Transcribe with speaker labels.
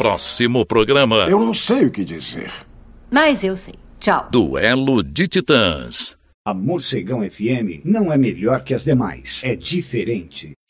Speaker 1: próximo programa.
Speaker 2: Eu não sei o que dizer.
Speaker 3: Mas eu sei. Tchau.
Speaker 1: Duelo de Titãs.
Speaker 4: A Morcegão FM não é melhor que as demais. É diferente.